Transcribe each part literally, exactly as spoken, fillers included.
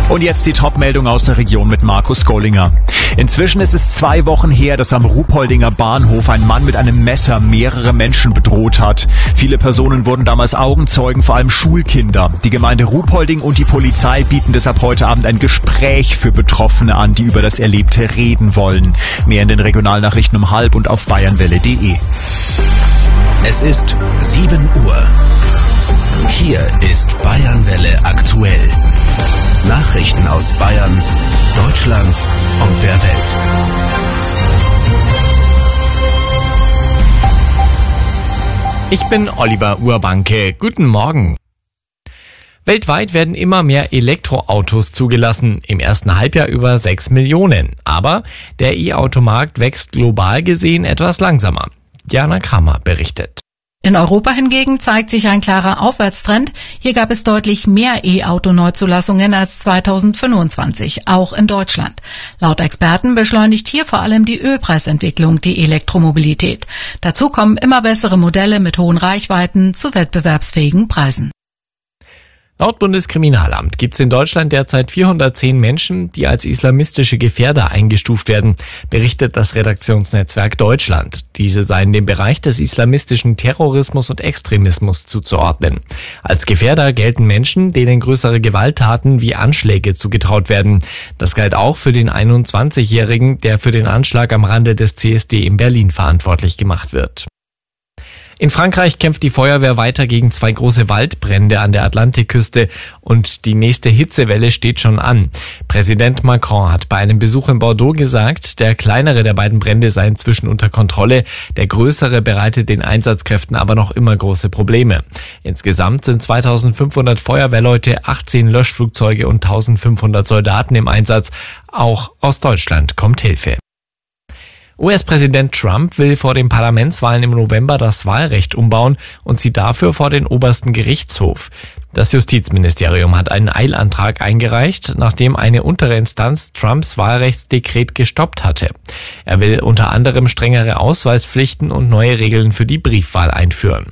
Und jetzt die Top-Meldung aus der Region mit Markus Gollinger. Inzwischen ist es zwei Wochen her, dass am Ruhpoldinger Bahnhof ein Mann mit einem Messer mehrere Menschen bedroht hat. Viele Personen wurden damals Augenzeugen, vor allem Schulkinder. Die Gemeinde Ruhpolding und die Polizei bieten deshalb heute Abend ein Gespräch für Betroffene an, die über das Erlebte reden wollen. Mehr in den Regionalnachrichten um halb und auf bayernwelle punkt de. Es ist sieben Uhr. Hier ist Bayernwelle aktuell. Nachrichten aus Bayern, Deutschland und der Welt. Ich bin Oliver Urbanke. Guten Morgen. Weltweit werden immer mehr Elektroautos zugelassen, im ersten Halbjahr über sechs Millionen. Aber der E-Automarkt wächst global gesehen etwas langsamer. Jana Kramer berichtet. In Europa hingegen zeigt sich ein klarer Aufwärtstrend. Hier gab es deutlich mehr E-Auto-Neuzulassungen als zweitausendfünfundzwanzig, auch in Deutschland. Laut Experten beschleunigt hier vor allem die Ölpreisentwicklung die Elektromobilität. Dazu kommen immer bessere Modelle mit hohen Reichweiten zu wettbewerbsfähigen Preisen. Laut Bundeskriminalamt gibt es in Deutschland derzeit vierhundertzehn Menschen, die als islamistische Gefährder eingestuft werden, berichtet das Redaktionsnetzwerk Deutschland. Diese seien dem Bereich des islamistischen Terrorismus und Extremismus zuzuordnen. Als Gefährder gelten Menschen, denen größere Gewalttaten wie Anschläge zugetraut werden. Das galt auch für den einundzwanzigjährigen, der für den Anschlag am Rande des C S D in Berlin verantwortlich gemacht wird. In Frankreich kämpft die Feuerwehr weiter gegen zwei große Waldbrände an der Atlantikküste und die nächste Hitzewelle steht schon an. Präsident Macron hat bei einem Besuch in Bordeaux gesagt, der kleinere der beiden Brände sei inzwischen unter Kontrolle, der größere bereitet den Einsatzkräften aber noch immer große Probleme. Insgesamt sind zweitausendfünfhundert Feuerwehrleute, achtzehn Löschflugzeuge und eintausendfünfhundert Soldaten im Einsatz. Auch aus Deutschland kommt Hilfe. U S-Präsident Trump will vor den Parlamentswahlen im November das Wahlrecht umbauen und zieht dafür vor den obersten Gerichtshof. Das Justizministerium hat einen Eilantrag eingereicht, nachdem eine untere Instanz Trumps Wahlrechtsdekret gestoppt hatte. Er will unter anderem strengere Ausweispflichten und neue Regeln für die Briefwahl einführen.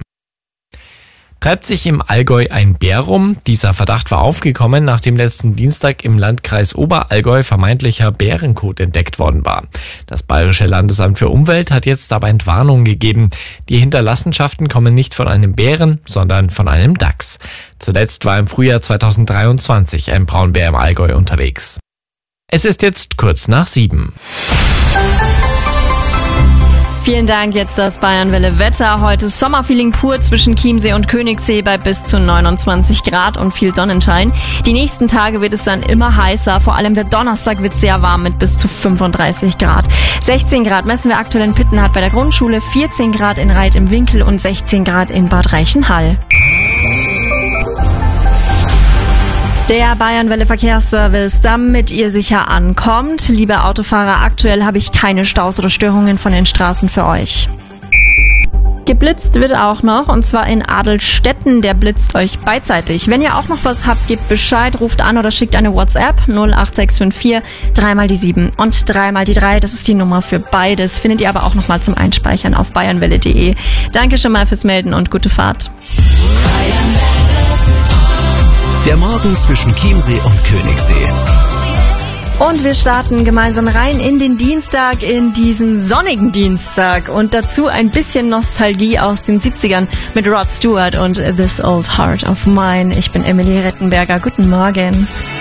Treibt sich im Allgäu ein Bär rum? Dieser Verdacht war aufgekommen, nachdem letzten Dienstag im Landkreis Oberallgäu vermeintlicher Bärenkot entdeckt worden war. Das Bayerische Landesamt für Umwelt hat jetzt aber Entwarnung gegeben. Die Hinterlassenschaften kommen nicht von einem Bären, sondern von einem Dachs. Zuletzt war im Frühjahr zweitausenddreiundzwanzig ein Braunbär im Allgäu unterwegs. Es ist jetzt kurz nach sieben. Vielen Dank, jetzt das Bayernwelle Wetter. Heute Sommerfeeling pur zwischen Chiemsee und Königssee bei bis zu neunundzwanzig Grad und viel Sonnenschein. Die nächsten Tage wird es dann immer heißer, vor allem der Donnerstag wird sehr warm mit bis zu fünfunddreißig Grad. sechzehn Grad messen wir aktuell in Pittenhardt bei der Grundschule, vierzehn Grad in Reit im Winkel und sechzehn Grad in Bad Reichenhall. Der Bayernwelle Verkehrsservice, damit ihr sicher ankommt. Liebe Autofahrer, aktuell habe ich keine Staus oder Störungen von den Straßen für euch. Geblitzt wird auch noch, und zwar in Adelstetten. Der blitzt euch beidseitig. Wenn ihr auch noch was habt, gebt Bescheid, ruft an oder schickt eine WhatsApp null acht sechs fünf vier drei mal die sieben und drei mal die drei. Das ist die Nummer für beides. Findet ihr aber auch nochmal zum Einspeichern auf bayernwelle punkt de. Danke schon mal fürs Melden und gute Fahrt. Der Morgen zwischen Chiemsee und Königssee. Und wir starten gemeinsam rein in den Dienstag, in diesen sonnigen Dienstag. Und dazu ein bisschen Nostalgie aus den siebzigern mit Rod Stewart und This Old Heart of Mine. Ich bin Emily Rettenberger. Guten Morgen.